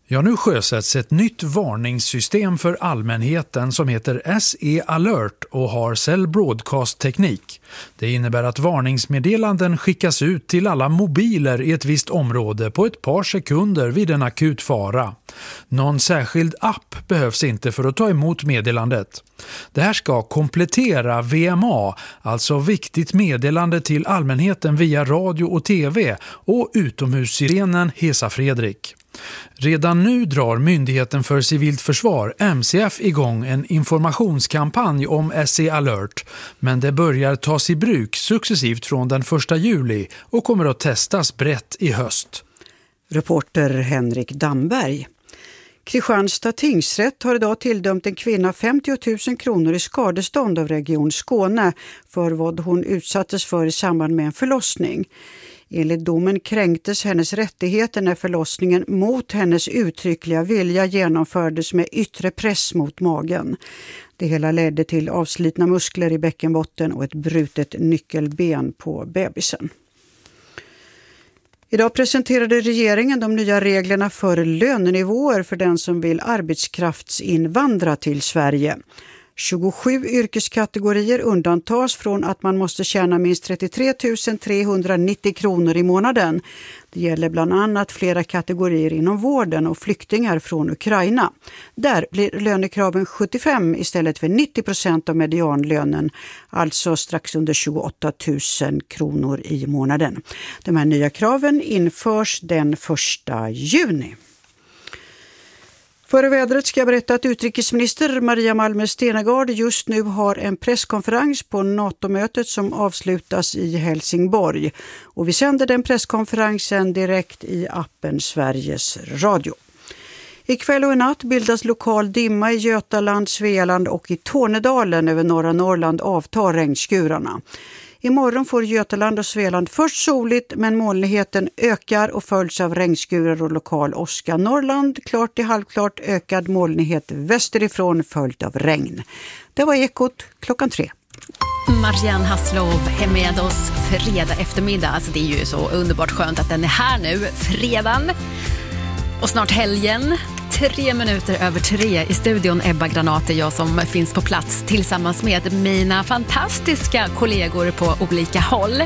Ja, nu sjösätts ett nytt varningssystem för allmänheten som heter SE Alert och har Cell Broadcast-teknik. Det innebär att varningsmeddelanden skickas ut till alla mobiler i ett visst område på ett par sekunder vid en akut fara. Någon särskild app behövs inte för att ta emot meddelandet. Det här ska komplettera VMA, alltså viktigt meddelande till allmänheten via radio och tv, och utomhussirenen Hesa Fredrik. Redan nu drar Myndigheten för civilt försvar, MCF, igång en informationskampanj om SE Alert, men det börjar tas i bruk successivt från den 1 juli och kommer att testas brett i höst. Reporter Henrik Damberg. Kristianstad tingsrätt har idag tilldömt en kvinna 50 000 kronor i skadestånd av Region Skåne för vad hon utsattes för i samband med en förlossning. Enligt domen kränktes hennes rättigheter när förlossningen mot hennes uttryckliga vilja genomfördes med yttre press mot magen. Det hela ledde till avslitna muskler i bäckenbotten och ett brutet nyckelben på bebisen. Idag presenterade regeringen de nya reglerna för lönenivåer för den som vill arbetskraftsinvandra till Sverige. 27 yrkeskategorier undantas från att man måste tjäna minst 33 390 kronor i månaden. Det gäller bland annat flera kategorier inom vården och flyktingar från Ukraina. Där blir lönekraven 75 istället för 90% av medianlönen, alltså strax under 28 000 kronor i månaden. De här nya kraven införs den 1 juni. Före vädret ska jag berätta att utrikesminister Maria Malmer Stenergard just nu har en presskonferens på NATO-mötet som avslutas i Helsingborg. Och vi sänder den presskonferensen direkt i appen Sveriges Radio. Ikväll och i natt bildas lokal dimma i Götaland, Svealand och i Tornedalen. Över norra Norrland avtar regnskurarna. Imorgon får Götaland och Svealand först soligt, men molnigheten ökar och följs av regnskurar och lokal åska. Norrland klart till halvklart, ökad molnighet västerifrån följt av regn. Det var Ekot 3:00. Marianne Hasslov är med oss fredag eftermiddag. Alltså det är ju så underbart skönt att den är här nu, fredagen. Och snart helgen. 3:03 i studion. Ebba Granat är jag som finns på plats tillsammans med mina fantastiska kollegor på olika håll.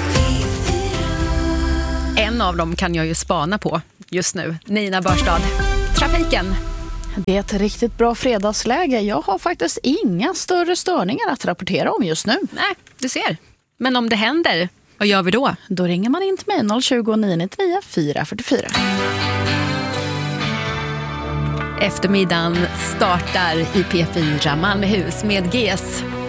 En av dem kan jag ju spana på just nu. Nina Börstad. Trafiken. Det är ett riktigt bra fredagsläge. Jag har faktiskt inga större störningar att rapportera om just nu. Nej, du ser. Men om det händer, vad gör vi då? Då ringer man in till mig 020-999 444. Eftermiddagen startar i P4 Malmöhus med GES.